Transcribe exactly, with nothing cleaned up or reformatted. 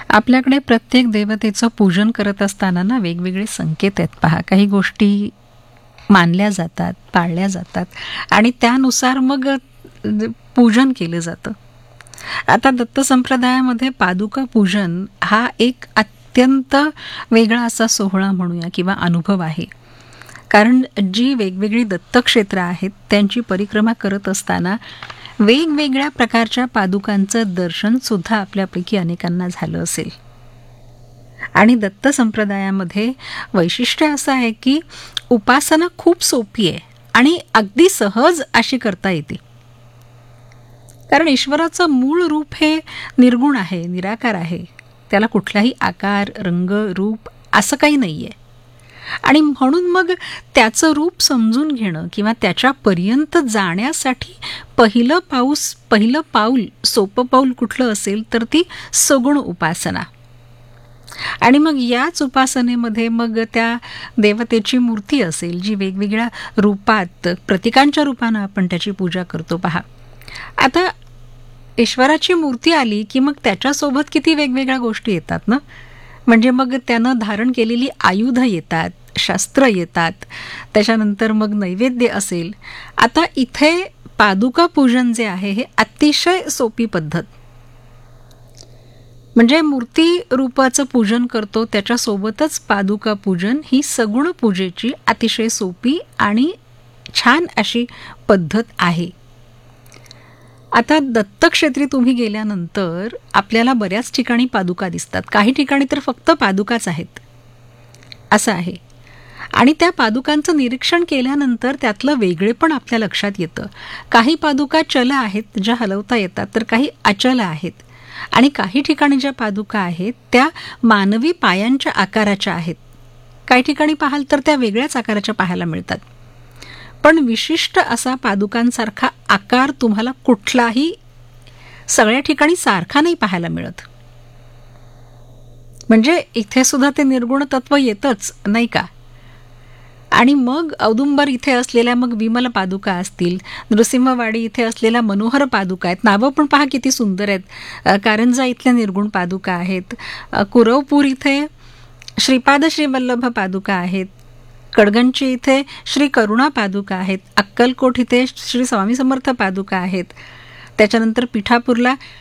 आपल्याकडे प्रत्येक देवतेचं पूजन करत असताना ना वेगवेगळे संकेत आहेत पहा. काही गोष्टी मानल्या जातात, पाळल्या जातात आणि त्यानुसार मग पूजन केलं जातं. आता दत्त संप्रदायामध्ये पादुका पूजन हा एक अत्यंत वेगळा असा सोहळा म्हणूया किंवा अनुभव आहे. कारण जी वेगवेगळी दत्तक्षेत्र आहेत त्यांची परिक्रमा करत असताना वेगवेगळ्या प्रकारच्या पादुकांचं दर्शन सुद्धा आपल्यापैकी अनेकांना झालं असेल. आणि दत्त संप्रदायामध्ये वैशिष्ट्य असं आहे की उपासना खूप सोपी आहे आणि अगदी सहज अशी करता येते. कारण ईश्वराचं मूळ रूप हे निर्गुण आहे, निराकार आहे. त्याला कुठलाही आकार, रंग, रूप असं काही नाही आहे. आणि म्हणून मग त्याचं रूप समजून घेणं किंवा त्याच्यापर्यंत जाण्यासाठी पहिलं पाऊस पहिलं पाऊल सोपं पाऊल कुठलं असेल तर ती सगुण उपासना. आणि मग याच उपासनेमध्ये मग त्या देवतेची मूर्ती असेल जी वेगवेगळ्या रूपात प्रतीकांच्या रूपानं आपण त्याची पूजा करतो पहा. आता ईश्वराची मूर्ती आली की मग त्याच्यासोबत किती वेगवेगळ्या गोष्टी येतात ना. म्हणजे मग त्यानं धारण केलेली आयुध येतात, शस्त्र येतात, त्याच्यानंतर मग नैवेद्य असेल. आता इथे पादुका पूजन जे आहे हे अतिशय सोपी पद्धत. म्हणजे मूर्ती रूपाचं पूजन करतो त्याच्यासोबतच पादुका पूजन ही सगुण पूजेची अतिशय सोपी आणि छान अशी पद्धत आहे. आता दत्तक्षेत्री तुम्ही गेल्यानंतर आपल्याला बऱ्याच ठिकाणी पादुका दिसतात. काही ठिकाणी तर फक्त पादुकाच आहेत असं आहे. आणि त्या पादुकांचं निरीक्षण केल्यानंतर त्यातलं वेगळेपण आपल्या लक्षात येतं. काही पादुका चल आहेत ज्या हलवता येतात तर काही अचल आहेत. आणि काही ठिकाणी ज्या पादुका आहेत त्या मानवी पायांच्या आकाराच्या आहेत. काही ठिकाणी पाहाल तर त्या वेगळ्याच आकाराच्या पाहायला मिळतात. पण विशिष्ट असा पादुकांसारखा आकार तुम्हाला कुठलाही सगळ्या ठिकाणी सारखा नाही पाहायला मिळत. म्हणजे इथे सुद्धा ते निर्गुण तत्व येतच नाही का. आणि मग औदुंबर इथे असलेल्या मग विमल पादुका असतील, नृसिंहवाडी इथे असलेल्या मनोहर पादुका आहेत. नावं पण पहा किती सुंदर आहेत. कारंजा इथल्या निर्गुण पादुका आहेत. कुरवपूर इथे श्रीपाद श्रीवल्लभ पादुका आहेत. कडगंची इथे श्री करुणा पादुका आहेत. अक्कलकोट इथे श्री स्वामी समर्थ पादुका आहेत. त्याच्यानंतर पिठापूरला